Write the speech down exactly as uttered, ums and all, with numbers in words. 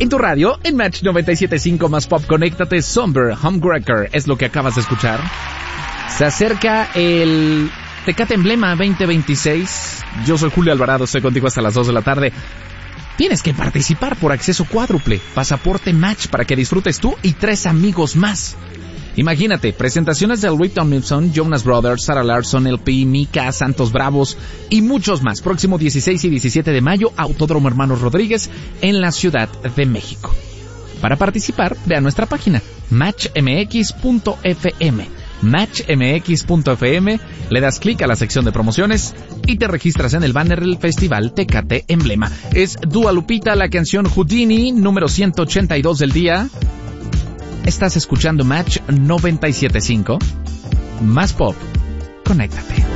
En tu radio, en Match noventa y siete punto cinco más pop, conéctate. Somber Homewrecker es lo que acabas de escuchar. Se acerca el Tecate Emblema veinte veintiséis. Yo soy Julio Alvarado, estoy contigo hasta las dos de la tarde. Tienes que participar por acceso cuádruple, pasaporte Match para que disfrutes tú y tres amigos más. Imagínate, presentaciones de Louis Tomlinson, Jonas Brothers, Sarah Larsson, L P, Mika, Santos Bravos y muchos más. Próximo dieciséis y diecisiete de mayo, Autódromo Hermanos Rodríguez en la Ciudad de México. Para participar, ve a nuestra página match m x punto f m. match m x punto f m, le das clic a la sección de promociones y te registras en el banner del Festival Tecate Emblema. Es Dua Lupita, la canción Houdini, número ciento ochenta y dos del día. Estás escuchando Match noventa y siete punto cinco. Más pop. Conéctate.